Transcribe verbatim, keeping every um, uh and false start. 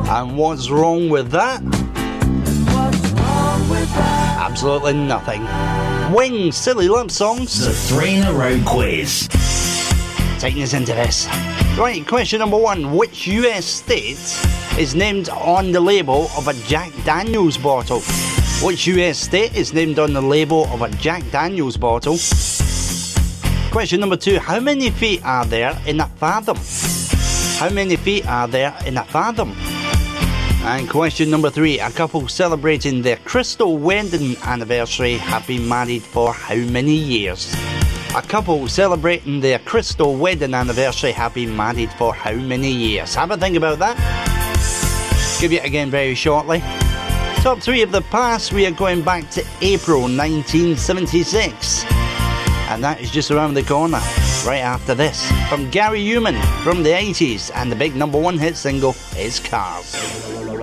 And what's wrong with that? What's wrong with that? Absolutely nothing. Wings, silly love songs. The three in a row quiz. Taking us into this. Right, question number one. Which U S state is named on the label of a Jack Daniels bottle? Which U S state is named on the label of a Jack Daniels bottle? Question number two. How many feet are there in a fathom? How many feet are there in a fathom? And question number three. A couple celebrating their crystal wedding anniversary have been married for how many years? A couple celebrating their crystal wedding anniversary have been married for how many years? Have a think about that. Give you it again very shortly. Top three of the past, we are going back to April nineteen seventy-six. And that is just around the corner, right after this. From Gary Newman from the eighties, and the big number one hit single is Cars.